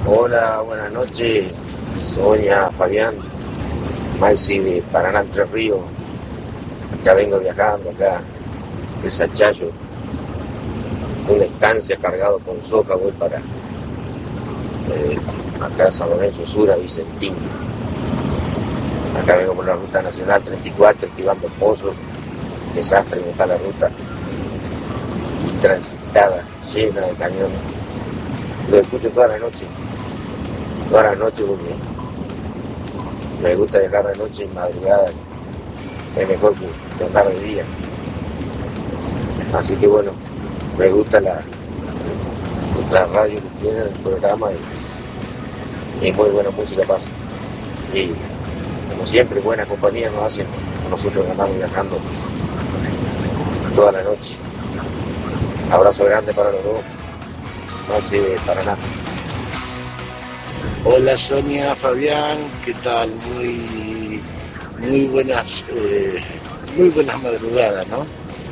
Hola, buenas noches. Sonia, Fabián, Maxi de Paraná, Entre Ríos. Acá vengo viajando, acá de Sachayo. Una estancia cargado con soja, voy para acá San Lorenzo Sur, a Vicentín. Acá vengo por la ruta nacional 34, esquivando pozos. Desastre, como está la ruta. Y transitada, llena de camiones. Lo escucho toda la noche porque me gusta viajar de noche y madrugada, es mejor que andar de día. Así que bueno, me gusta la radio que tiene, el programa y muy buena música pasa. Y como siempre, buena compañía nos hacen a nosotros que andamos viajando toda la noche. Abrazo grande para los dos. Maxi de Paraná. Hola Sonia, Fabián, ¿qué tal? Muy buenas madrugadas, ¿no?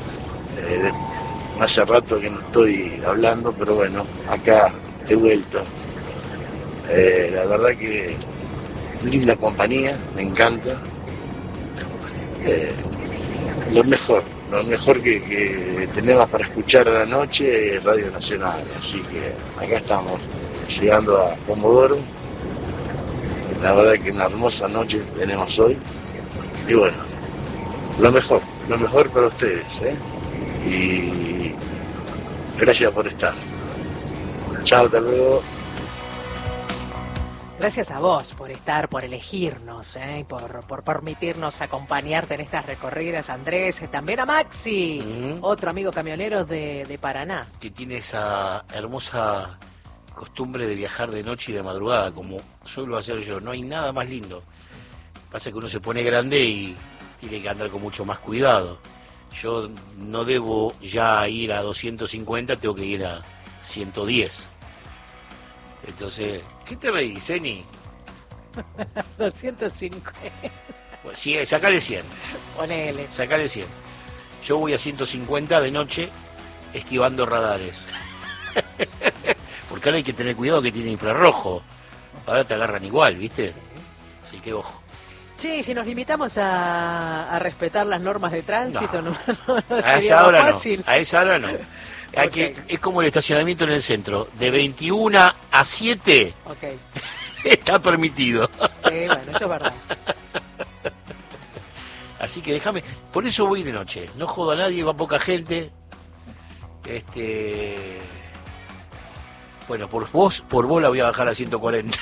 Hace rato que no estoy hablando, pero bueno, acá he vuelto. La verdad que linda compañía, me encanta. Lo mejor que tenemos para escuchar a la noche es Radio Nacional, así que acá estamos llegando a Comodoro. La verdad que una hermosa noche tenemos hoy y bueno, lo mejor para ustedes, y gracias por estar. Chao, hasta luego. Gracias a vos por estar, por elegirnos, y por permitirnos acompañarte en estas recorridas, Andrés, también a Maxi, otro amigo camionero de Paraná. Que tiene esa hermosa costumbre de viajar de noche y de madrugada, como suelo hacer yo. No hay nada más lindo. Pasa que uno se pone grande y tiene que andar con mucho más cuidado. Yo no debo ya ir a 250, tengo que ir a 110. Entonces, ¿qué te reís, Zeni? 250. Pues, sí, sacale 100. Ponele. Sacale 100. Yo voy a 150 de noche esquivando radares. Porque ahora hay que tener cuidado que tiene infrarrojo. Ahora te agarran igual, ¿viste? Sí. Así que ojo. Sí, si nos limitamos a respetar las normas de tránsito, no a sería más fácil. No. A esa hora no. Okay. Es como el estacionamiento en el centro. De 21 a 7 okay. Está permitido. Sí, bueno, eso es verdad. Así que déjame. Por eso voy de noche. No jodo a nadie, va poca gente. Bueno, por vos la voy a bajar a 140.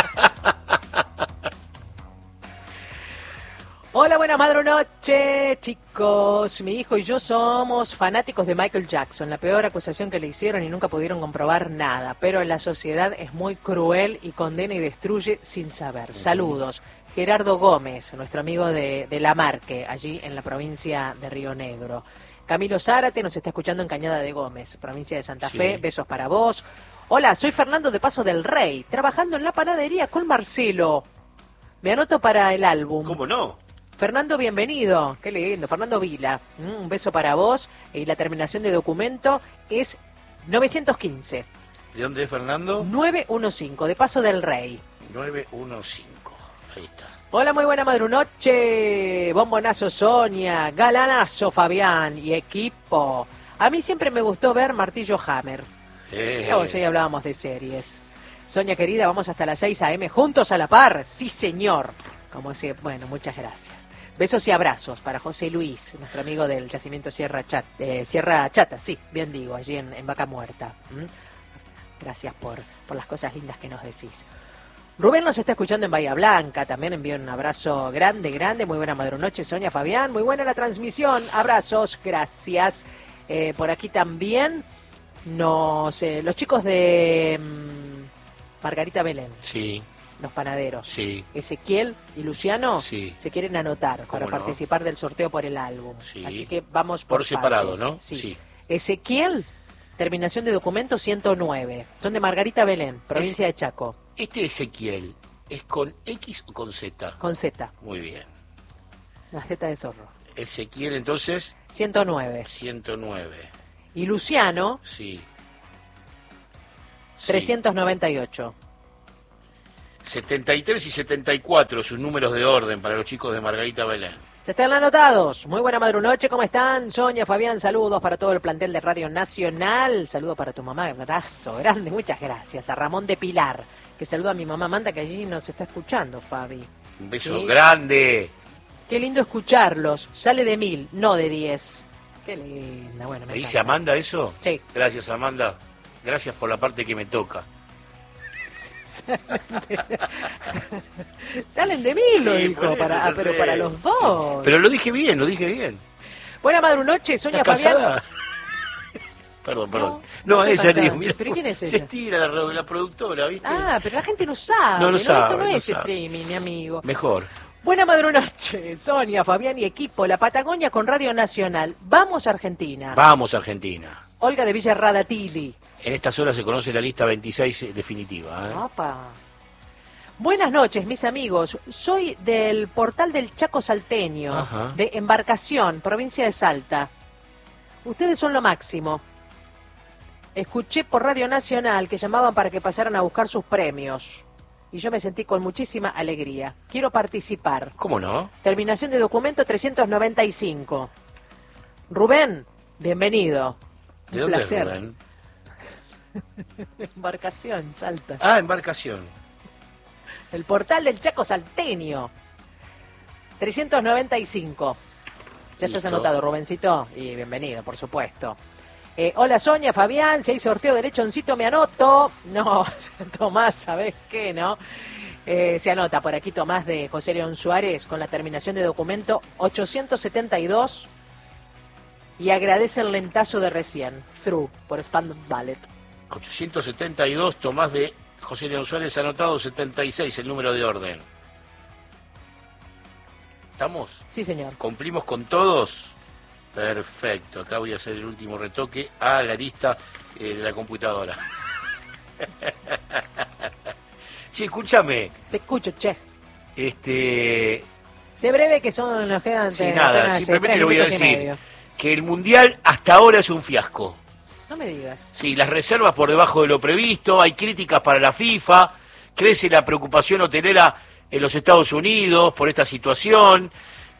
Hola, buenas madrunoche, chicos. Mi hijo y yo somos fanáticos de Michael Jackson. La peor acusación que le hicieron y nunca pudieron comprobar nada. Pero la sociedad es muy cruel y condena y destruye sin saber. Saludos. Gerardo Gómez, nuestro amigo de La Marque, allí en la provincia de Río Negro. Camilo Zárate nos está escuchando en Cañada de Gómez, provincia de Santa Fe. Besos para vos. Hola, soy Fernando de Paso del Rey, trabajando en la panadería con Marcelo. Me anoto para el álbum. ¿Cómo no? Fernando, bienvenido. Qué lindo. Fernando Vila. Un beso para vos. Y la terminación de documento es 915. ¿De dónde es Fernando? 915, de Paso del Rey. 915. Ahí está. Hola, muy buena madrunoche. Bombonazo Sonia. Galanazo Fabián y equipo. A mí siempre me gustó ver Martillo Hammer. Hoy hablábamos de series. Sonia querida, vamos hasta las 6 a.m. juntos a la par. Sí, señor. Como si, bueno, muchas gracias. Besos y abrazos para José Luis, nuestro amigo del yacimiento Sierra Chata, sí, bien digo, allí en Vaca Muerta. Gracias por las cosas lindas que nos decís. Rubén nos está escuchando en Bahía Blanca, también envío un abrazo grande, muy buena madrunoche, Sonia, Fabián, muy buena la transmisión, abrazos, gracias. Por aquí también los chicos de Margarita Belén. Sí. Los panaderos. Sí. Ezequiel y Luciano sí. Se quieren anotar para participar del sorteo por el álbum. Sí. Así que vamos por separado, partes. ¿no? Sí. Ezequiel, terminación de documento 109. Son de Margarita Belén, provincia de Chaco. ¿Este Ezequiel es con X o con Z? Con Z. Muy bien. La Z de zorro. Ezequiel, entonces. 109. 109. Y Luciano. Sí. 398. 73 y 74, sus números de orden para los chicos de Margarita Belén. Ya están anotados. Muy buena madrunoche, ¿cómo están? Sonia, Fabián, saludos para todo el plantel de Radio Nacional. Saludos para tu mamá, abrazo grande, muchas gracias. A Ramón de Pilar, que saluda a mi mamá Amanda, que allí nos está escuchando, Fabi. Un beso grande. Qué lindo escucharlos. Sale de 1000, no de 10. Qué linda, bueno. ¿Me dice Amanda eso? Sí. Gracias, Amanda. Gracias por la parte que me toca. Salen de 1000, lo Sí, dijo, por eso, pero sé. para los dos. Pero lo dije bien. Buena madrunoche, Sonia, ¿Estás Fabián. casada? Perdón. No ella estoy digo, casada. mira, ¿Pero quién es se ella? estira la productora, ¿viste? Ah, pero la gente no sabe. No lo sabe, Esto no no es sabe. streaming, mi amigo. Mejor. Buena madrunoche, Sonia, Fabián y equipo. La Patagonia con Radio Nacional. Vamos a Argentina. Vamos, Argentina. Olga de Villarradatili. En estas horas se conoce la lista 26 definitiva. Opa. Buenas noches, mis amigos. Soy del portal del Chaco Salteño, Ajá. de Embarcación, provincia de Salta. Ustedes son lo máximo. Escuché por Radio Nacional que llamaban para que pasaran a buscar sus premios. Y yo me sentí con muchísima alegría. Quiero participar. ¿Cómo no? Terminación de documento 395. Rubén, bienvenido. ¿De Un dónde placer. es Rubén? Embarcación, Salta. Ah, Embarcación. El portal del Chaco Salteño. 395. Ya estás Listo. anotado, Rubencito. Y bienvenido, por supuesto. Hola, Sonia, Fabián. Si hay sorteo de lechoncito, me anoto. No, Tomás, ¿sabés qué, no? Se anota por aquí Tomás de José León Suárez con la terminación de documento 872 y agradece el lentazo de recién. Through, por Spandam Ballet. 872, Tomás de José León Suárez, anotado 76, el número de orden. ¿Estamos? Sí, señor. ¿Cumplimos con todos? Perfecto, acá voy a hacer el último retoque a la lista de la computadora. Che, escúchame. Te escucho, che. Sé breve que son nos quedan. Sí, nada, apenas, simplemente 3 le voy a minutos y decir medio. que el Mundial hasta ahora es un fiasco. No me digas. Sí, las reservas por debajo de lo previsto, hay críticas para la FIFA, crece la preocupación hotelera en los Estados Unidos por esta situación.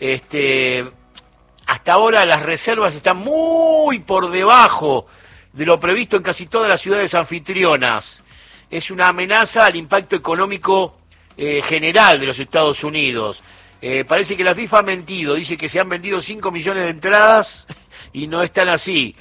Hasta ahora las reservas están muy por debajo de lo previsto en casi todas las ciudades anfitrionas. Es una amenaza al impacto económico general de los Estados Unidos. Parece que la FIFA ha mentido, dice que se han vendido 5 millones de entradas y no están así.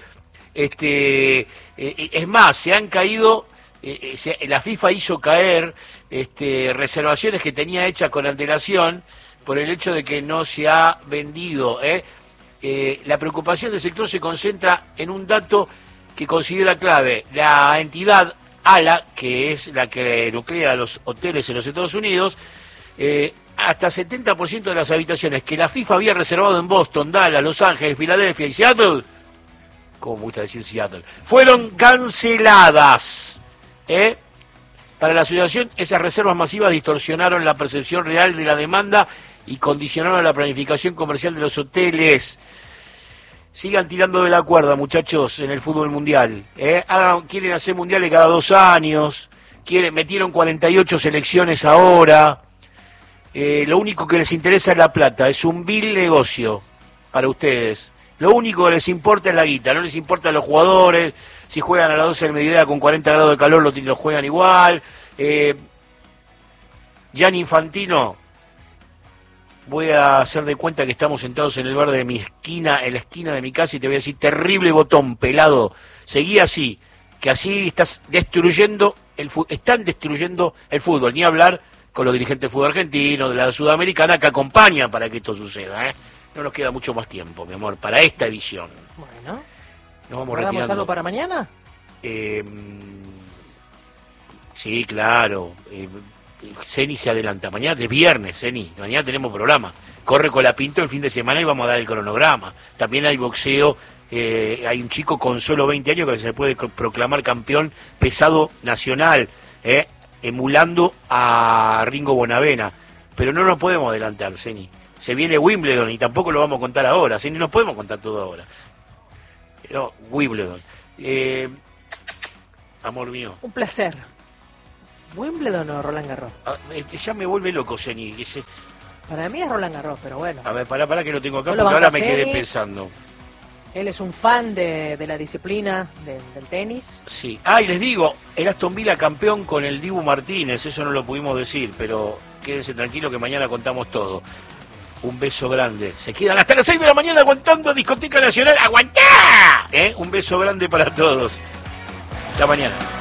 Es más, se han caído, la FIFA hizo caer reservaciones que tenía hechas con antelación por el hecho de que no se ha vendido. La preocupación del sector se concentra en un dato que considera clave. La entidad ALA, que es la que nuclea los hoteles en los Estados Unidos, hasta 70% de las habitaciones que la FIFA había reservado en Boston, Dallas, Los Ángeles, Filadelfia y Seattle, como me gusta decir Seattle, fueron canceladas. Para la asociación, esas reservas masivas distorsionaron la percepción real de la demanda y condicionaron la planificación comercial de los hoteles. Sigan tirando de la cuerda, muchachos, en el fútbol mundial. Quieren hacer mundiales cada 2 años, metieron 48 selecciones ahora. Lo único que les interesa es la plata, es un vil negocio para ustedes. Lo único que les importa es la guita, no les importan los jugadores, si juegan a las 12 del mediodía con 40 grados de calor lo juegan igual. Gianni Infantino, voy a hacer de cuenta que estamos sentados en el bar de mi esquina, en la esquina de mi casa, y te voy a decir, terrible botón, pelado, seguí así, que así están destruyendo el fútbol, ni hablar con los dirigentes del fútbol argentino, de la sudamericana, que acompañan para que esto suceda, No nos queda mucho más tiempo, mi amor, para esta edición. Bueno. Nos vamos ¿Guardamos retirando. algo para mañana? Sí, claro. Ceni se adelanta. Mañana es viernes, Ceni. Mañana tenemos programa. Corre con la Pinto el fin de semana y vamos a dar el cronograma. También hay boxeo. Hay un chico con solo 20 años que se puede proclamar campeón pesado nacional, emulando a Ringo Bonavena. Pero no nos podemos adelantar, Ceni. Se viene Wimbledon y tampoco lo vamos a contar ahora. Ceni, no podemos contar todo ahora. No, Wimbledon. Amor mío. Un placer. ¿Wimbledon o Roland Garros? Ya me vuelve loco, Zeni. Para mí es Roland Garros, pero bueno. A ver, pará que lo tengo acá, ¿No lo porque ahora me banca quedé Zeni? pensando. Él es un fan de la disciplina del tenis. Sí. Y les digo, el Aston Villa campeón con el Dibu Martínez, eso no lo pudimos decir, pero quédense tranquilos que mañana contamos todo. Un beso grande. Se quedan hasta las 6 de la mañana aguantando Discoteca Nacional. ¡Aguantá! Un beso grande para todos. Hasta mañana.